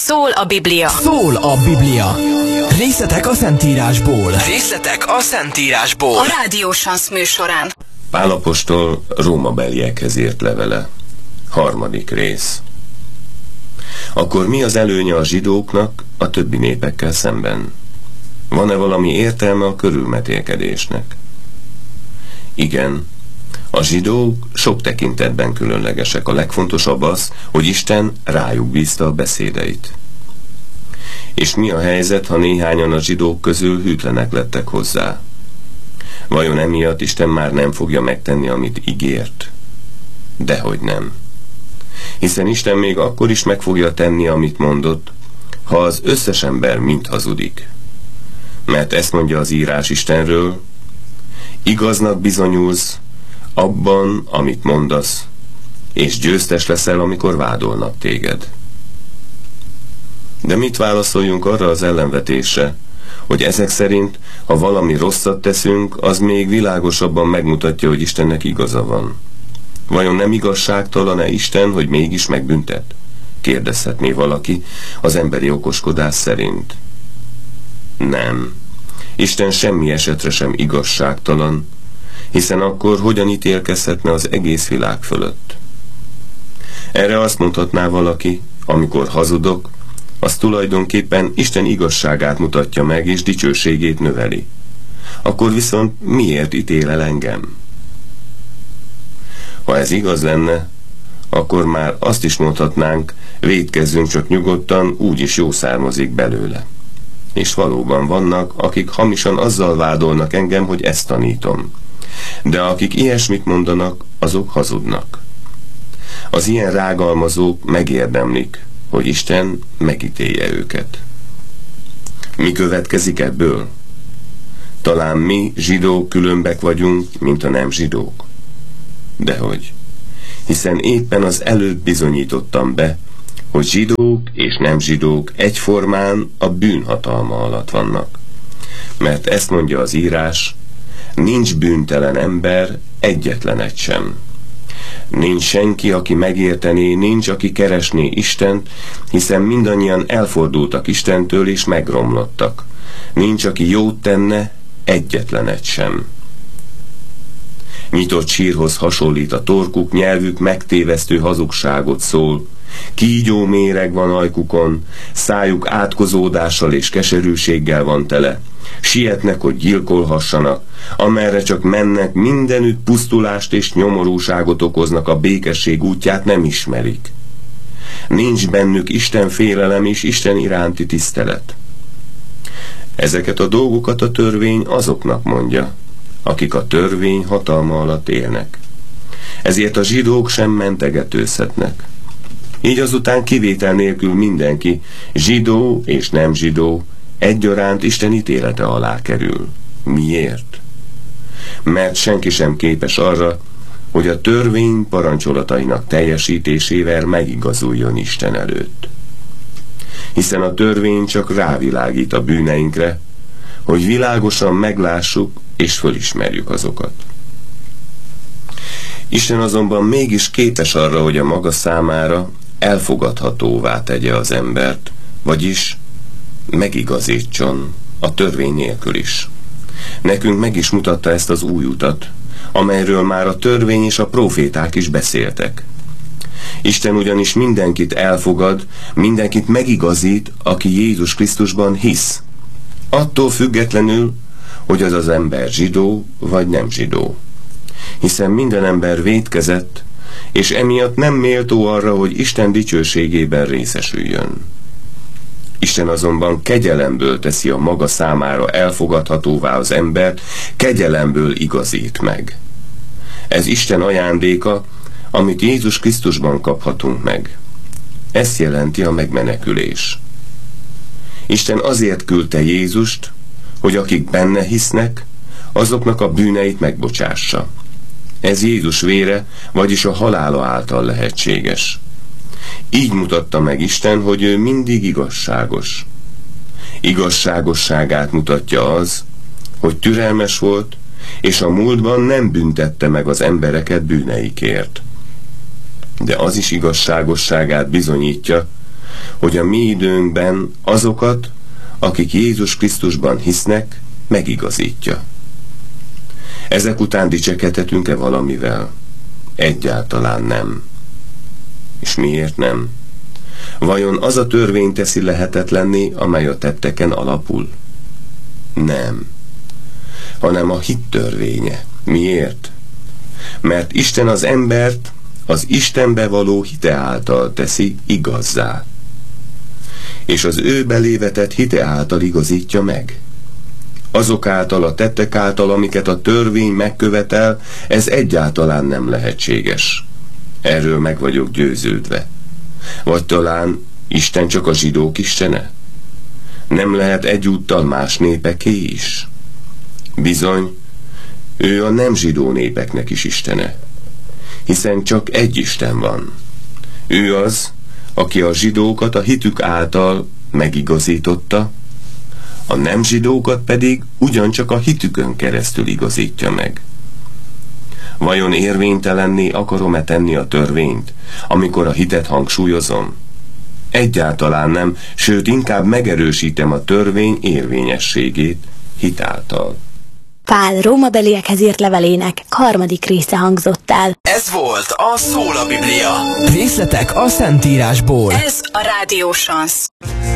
Szól a Biblia. Szól a Biblia. Részletek a Szentírásból. Részletek a Szentírásból. A Rádió Sansz műsorán. Pál apostol Rómabeliekhez írt levele. 3. rész. Akkor mi az előnye a zsidóknak a többi népekkel szemben? Van-e valami értelme a körülmetélkedésnek? Igen, a zsidók sok tekintetben különlegesek. A legfontosabb az, hogy Isten rájuk bízta a beszédeit. És mi a helyzet, ha néhányan a zsidók közül hűtlenek lettek hozzá? Vajon emiatt Isten már nem fogja megtenni, amit ígért? Dehogy nem. Hiszen Isten még akkor is meg fogja tenni, amit mondott, ha az összes ember mind hazudik. Mert ezt mondja az írás Istenről: igaznak bizonyulsz abban, amit mondasz, és győztes leszel, amikor vádolnak téged. De mit válaszoljunk arra az ellenvetésre, hogy ezek szerint, ha valami rosszat teszünk, az még világosabban megmutatja, hogy Istennek igaza van? Vajon nem igazságtalan-e Isten, hogy mégis megbüntet? Kérdezhetné valaki az emberi okoskodás szerint. Nem. Isten semmi esetre sem igazságtalan, hiszen akkor hogyan ítélkezhetne az egész világ fölött? Erre azt mondhatná valaki: amikor hazudok, az tulajdonképpen Isten igazságát mutatja meg és dicsőségét növeli. Akkor viszont miért ítél el engem? Ha ez igaz lenne, akkor már azt is mondhatnánk: vétkezzünk csak nyugodtan, úgyis jó származik belőle. És valóban vannak, akik hamisan azzal vádolnak engem, hogy ezt tanítom. De akik ilyesmit mondanak, azok hazudnak. Az ilyen rágalmazók megérdemlik, hogy Isten megítélje őket. Mi következik ebből? Talán mi, zsidók, különbek vagyunk, mint a nem zsidók. Dehogy. Hiszen éppen az előbb bizonyítottam be, hogy zsidók és nem zsidók egyformán a bűn hatalma alatt vannak. Mert ezt mondja az írás: nincs bűntelen ember, egyetlen egy sem. Nincs senki, aki megértené, nincs, aki keresné Istent, hiszen mindannyian elfordultak Istentől és megromlottak. Nincs, aki jót tenne, egyetlen egy sem. Nyitott sírhoz hasonlít a torkuk, nyelvük megtévesztő hazugságot szól. Kígyó méreg van ajkukon, szájuk átkozódással és keserűséggel van tele. Sietnek, hogy gyilkolhassanak, amerre csak mennek, mindenütt pusztulást és nyomorúságot okoznak, a békesség útját nem ismerik. Nincs bennük Isten félelem és Isten iránti tisztelet. Ezeket a dolgokat a törvény azoknak mondja, akik a törvény hatalma alatt élnek. Ezért a zsidók sem mentegetőzhetnek. Így azután kivétel nélkül mindenki, zsidó és nem zsidó, egyaránt Isten ítélete alá kerül. Miért? Mert senki sem képes arra, hogy a törvény parancsolatainak teljesítésével megigazuljon Isten előtt. Hiszen a törvény csak rávilágít a bűneinkre, hogy világosan meglássuk és fölismerjük azokat. Isten azonban mégis képes arra, hogy a maga számára elfogadhatóvá tegye az embert, vagyis megigazítson a törvény nélkül is. Nekünk meg is mutatta ezt az új utat, amelyről már a törvény és a próféták is beszéltek. Isten ugyanis mindenkit elfogad, mindenkit megigazít, aki Jézus Krisztusban hisz. Attól függetlenül, hogy az az ember zsidó vagy nem zsidó. Hiszen minden ember vétkezett, és emiatt nem méltó arra, hogy Isten dicsőségében részesüljön. Isten azonban kegyelemből teszi a maga számára elfogadhatóvá az embert, kegyelemből igazít meg. Ez Isten ajándéka, amit Jézus Krisztusban kaphatunk meg. Ezt jelenti a megmenekülés. Isten azért küldte Jézust, hogy akik benne hisznek, azoknak a bűneit megbocsássa. Ez Jézus vére, vagyis a halála által lehetséges. Így mutatta meg Isten, hogy ő mindig igazságos. Igazságosságát mutatja az, hogy türelmes volt, és a múltban nem büntette meg az embereket bűneikért. De az is igazságosságát bizonyítja, hogy a mi időnkben azokat, akik Jézus Krisztusban hisznek, megigazítja. Ezek után dicsekedhetünk-e valamivel? Egyáltalán nem. És miért nem? Vajon az a törvény teszi lehetetlenné, amely a tetteken alapul? Nem. Hanem a hit törvénye. Miért? Mert Isten az embert az Istenbe való hite által teszi igazzá. És az ő belévetett hite által igazítja meg. Azok által, a tettek által, amiket a törvény megkövetel, ez egyáltalán nem lehetséges. Erről meg vagyok győződve. Vagy talán Isten csak a zsidók istene? Nem lehet egyúttal más népeké is? Bizony, ő a nem zsidó népeknek is istene. Hiszen csak egy Isten van. Ő az, aki a zsidókat a hitük által megigazította, a nem zsidókat pedig ugyancsak a hitükön keresztül igazítja meg. Vajon érvénytelenné akarom-e tenni a törvényt, amikor a hitet hangsúlyozom? Egyáltalán nem, sőt inkább megerősítem a törvény érvényességét hitáltal. Pál rómabeliekhez írt levelének 3. része hangzott el. Ez volt a Szól a Biblia. Részletek a Szentírásból. Ez a Rádió Chance.